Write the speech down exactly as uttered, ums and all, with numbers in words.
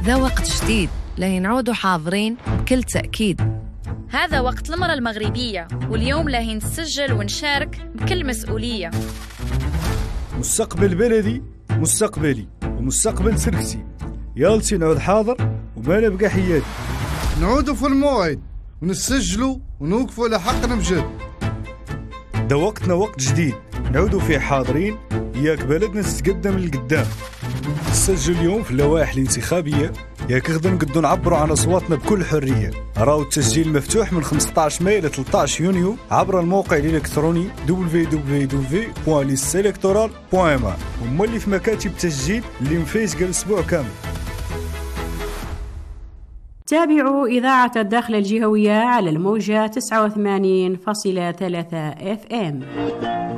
ذا وقت جديد لينعودوا حاضرين بكل تأكيد. هذا وقت المرأة المغربية، واليوم لاهي نسجل ونشارك بكل مسؤولية. مستقبل بلدي مستقبلي ومستقبل سركسي، يالتي نعود حاضر وما نبقى حياتي. نعودوا في الموعد ونسجلوا ونوقفوا على حقنا بجد. ده وقتنا وقت جديد نعودوا فيه حاضرين، ياك بلدنا تتقدم للقدام. نسجل اليوم في اللوائح الانتخابية، ياك غدا نقدروا نعبروا عن أصواتنا بكل حرية. راهو التسجيل مفتوح من خمسة عشر ماي إلى ثلاثة عشر يونيو عبر الموقع الإلكتروني دبليو دبليو دبليو بوان ليست إلكتورال بوان إم إيه، وما اللي في مكاتب التسجيل اللي مفيس قال أسبوع كامل. تابعوا إذاعة الداخل الجهوية على الموجة تسعة وثمانين فاصلة ثلاثة إف إم.